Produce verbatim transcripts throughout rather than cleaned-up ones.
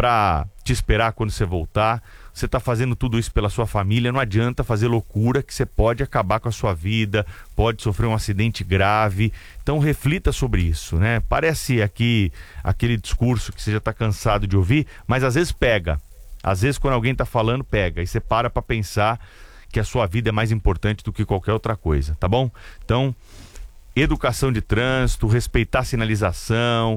para te esperar quando você voltar. Você está fazendo tudo isso pela sua família, não adianta fazer loucura que você pode acabar com a sua vida, pode sofrer um acidente grave. Então reflita sobre isso, né? Parece aqui aquele discurso que você já está cansado de ouvir, mas às vezes pega. Às vezes quando alguém está falando, pega. E você para para pensar que a sua vida é mais importante do que qualquer outra coisa, tá bom? Então, educação de trânsito, respeitar a sinalização,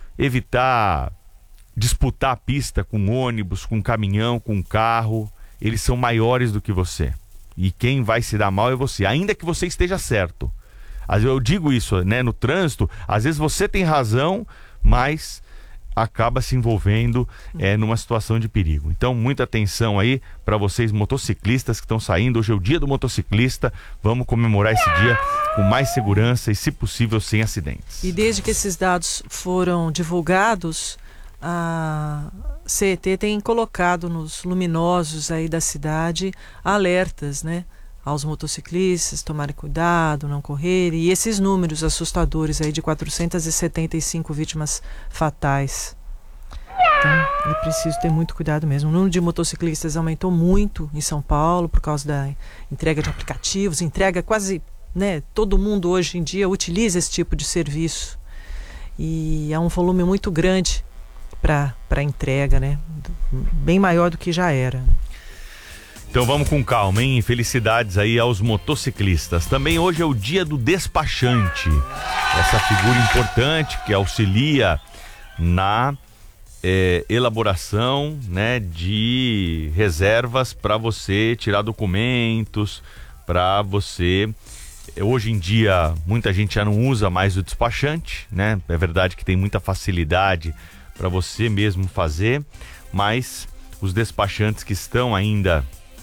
evitar disputar a pista com ônibus, com caminhão, com carro. Eles são maiores do que você. E quem vai se dar mal é você, ainda que você esteja certo. Eu digo isso, né? No trânsito, às vezes você tem razão, mas acaba se envolvendo é, numa situação de perigo. Então, muita atenção aí para vocês motociclistas que estão saindo. Hoje é o dia do motociclista. Vamos comemorar esse dia com mais segurança e, se possível, sem acidentes. E desde que esses dados foram divulgados, a C E T tem colocado nos luminosos aí da cidade alertas, né, aos motociclistas tomarem cuidado, não correrem, e esses números assustadores aí de quatrocentas e setenta e cinco vítimas fatais. Então é preciso ter muito cuidado mesmo. O número de motociclistas aumentou muito em São Paulo por causa da entrega de aplicativos, entrega quase, né, todo mundo hoje em dia utiliza esse tipo de serviço e é um volume muito grande para para entrega, né? Bem maior do que já era. Então vamos com calma, hein? Felicidades aí aos motociclistas. Também hoje é o dia do despachante. Essa figura importante que auxilia na é, elaboração, né, de reservas para você tirar documentos, para você... Hoje em dia muita gente já não usa mais o despachante, né? É verdade que tem muita facilidade para você mesmo fazer, mas os despachantes que estão ainda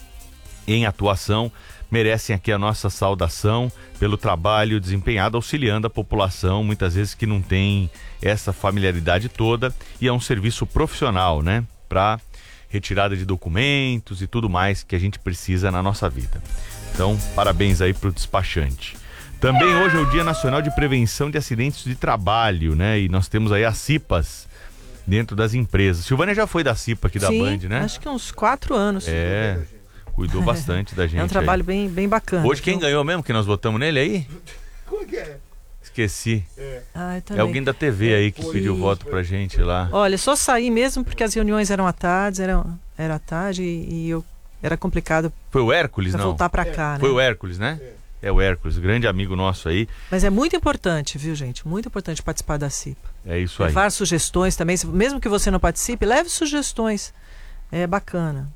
em atuação merecem aqui a nossa saudação pelo trabalho desempenhado auxiliando a população, muitas vezes que não tem essa familiaridade toda, e é um serviço profissional, né, para retirada de documentos e tudo mais que a gente precisa na nossa vida. Então, parabéns aí para o despachante. Também hoje é o Dia Nacional de Prevenção de Acidentes de Trabalho, né, e nós temos aí as CIPAs dentro das empresas. Silvânia já foi da CIPA aqui da Sim, Band, né? acho que uns quatro anos. É, cuidou bastante da gente. É um trabalho aí. bem, bem bacana. Hoje quem ganhou mesmo, que nós votamos nele aí? Como que é? Esqueci. É. Ah, É alguém da T V aí que Foi, pediu voto foi. pra gente lá. Olha, só saí mesmo porque as reuniões eram à tarde, eram, era à tarde e, e eu era complicado Foi o Hércules, pra não? voltar pra cá, né? Foi o Hércules, né? É. É o Hércules, grande amigo nosso aí. Mas é muito importante, viu, gente? Muito importante participar da CIPA. É isso aí. Levar sugestões também, se- mesmo que você não participe, leve sugestões. É bacana.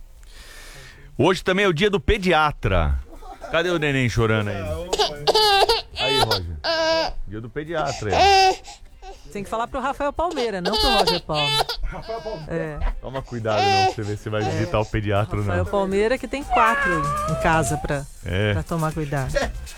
Hoje também é o dia do pediatra. Cadê o neném chorando aí? Aí, Roger. Dia do pediatra. Aí. Tem que falar pro Rafael Palmeira, não pro Roger Palma. Rafael Palmeira. É, Toma cuidado não, pra você ver se vai visitar o pediatra ou Rafael não. Palmeira que tem quatro em casa pra, É. pra tomar cuidado.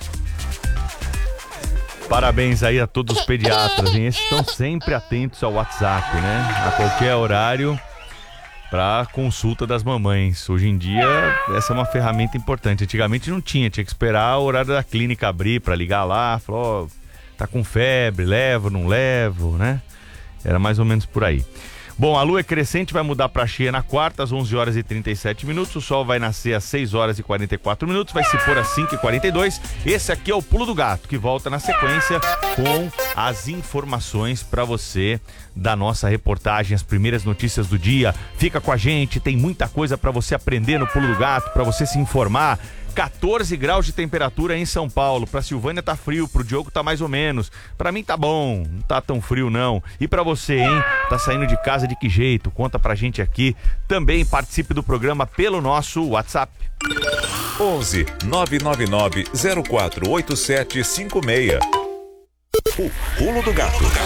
Parabéns aí a todos os pediatras, hein? Esses estão sempre atentos ao WhatsApp, né? A qualquer horário para consulta das mamães. Hoje em dia, essa é uma ferramenta importante. Antigamente não tinha, tinha que esperar o horário da clínica abrir para ligar lá, falar, ó, tá com febre, levo, não levo, né? Era mais ou menos por aí. Bom, a lua é crescente, vai mudar para cheia na quarta, às onze horas e trinta e sete minutos. O sol vai nascer às seis horas e quarenta e quatro minutos, vai se pôr às cinco e quarenta e dois. Esse aqui é o Pulo do Gato, que volta na sequência com as informações para você da nossa reportagem, as primeiras notícias do dia. Fica com a gente, tem muita coisa para você aprender no Pulo do Gato, para você se informar. quatorze graus de temperatura em São Paulo. Pra Silvânia tá frio, pro Diogo tá mais ou menos. Pra mim tá bom, não tá tão frio não. E pra você, hein? Tá saindo de casa de que jeito? Conta pra gente aqui. Também participe do programa pelo nosso WhatsApp. onze nove nove nove zero quatro oito sete cinco seis. O Pulo do Gato.